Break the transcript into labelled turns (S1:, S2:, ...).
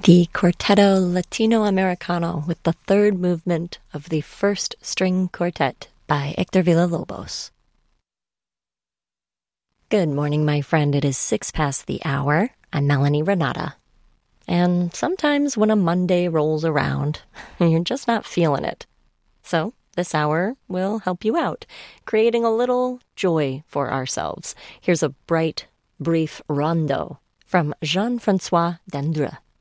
S1: The Quartetto Latino Americano with the third movement of the first string quartet by Hector Villa-Lobos. Good morning, my friend. It is 6 past the hour. I'm Melanie Renata. And sometimes when a Monday rolls around, you're just not feeling it. So this hour will help you out, creating a little joy for ourselves. Here's a bright, brief rondo from Jean-François D'Andreu.